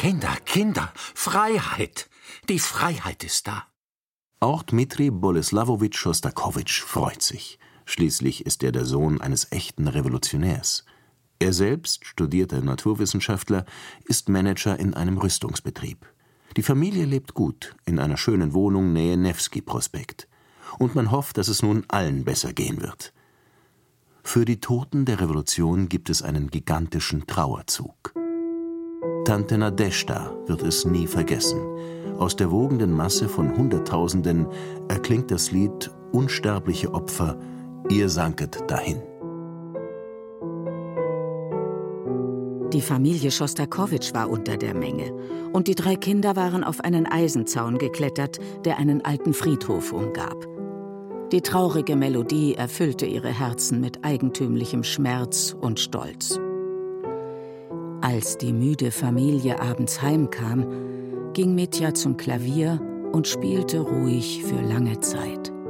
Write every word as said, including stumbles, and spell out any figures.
Kinder, Kinder, Freiheit. Die Freiheit ist da. Auch Dmitri Boleslawowitsch Schostakowitsch freut sich. Schließlich ist er der Sohn eines echten Revolutionärs. Er selbst, studierter Naturwissenschaftler, ist Manager in einem Rüstungsbetrieb. Die Familie lebt gut in einer schönen Wohnung nähe Newski-Prospekt. Und man hofft, dass es nun allen besser gehen wird. Für die Toten der Revolution gibt es einen gigantischen Trauerzug. Tante Nadeshda wird es nie vergessen. Aus der wogenden Masse von Hunderttausenden erklingt das Lied »Unsterbliche Opfer«, ihr sanket dahin. Die Familie Schostakowitsch war unter der Menge und die drei Kinder waren auf einen Eisenzaun geklettert, der einen alten Friedhof umgab. Die traurige Melodie erfüllte ihre Herzen mit eigentümlichem Schmerz und Stolz. Als die müde Familie abends heimkam, ging Mitja zum Klavier und spielte ruhig für lange Zeit.